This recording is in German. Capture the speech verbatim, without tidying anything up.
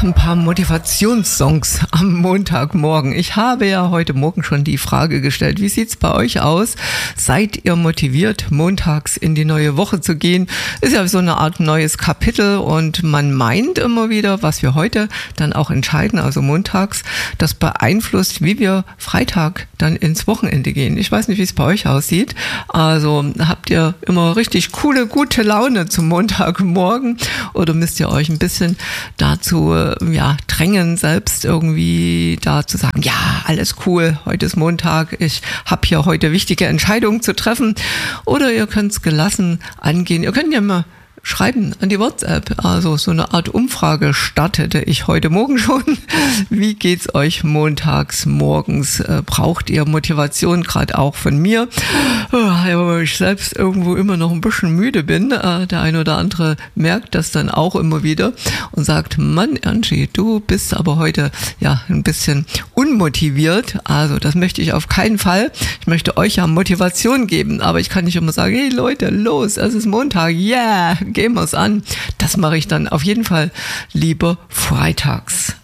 ein paar Motivationssongs am Montagmorgen. Ich habe ja heute Morgen schon die Frage gestellt, wie sieht's bei euch aus? Seid ihr motiviert, montags in die neue Woche zu gehen? Ist ja so eine Art neues Kapitel und man meint immer wieder, was wir heute dann auch entscheiden, also montags, das beeinflusst, wie wir Freitag dann ins Wochenende gehen. Ich weiß nicht, wie es bei euch aussieht. Also habt ihr immer richtig coole, gute Laune zum Montagmorgen oder müsst ihr euch ein bisschen dazu ja, drängen, selbst irgendwie da zu sagen, ja, alles cool, heute ist Montag, ich habe hier heute wichtige Entscheidungen zu treffen. Oder ihr könnt es gelassen angehen. Ihr könnt ja mal schreiben an die WhatsApp, also so eine Art Umfrage startete ich heute Morgen schon. Wie geht's euch montags morgens? Äh, braucht ihr Motivation, gerade auch von mir? Ja, weil ich selbst irgendwo immer noch ein bisschen müde bin. Äh, der eine oder andere merkt das dann auch immer wieder und sagt, Mann, Angie, du bist aber heute ja ein bisschen unmotiviert. Also das möchte ich auf keinen Fall. Ich möchte euch ja Motivation geben, aber ich kann nicht immer sagen, hey Leute, los, es ist Montag, yeah, gehen wir es an. Das mache ich dann auf jeden Fall lieber freitags.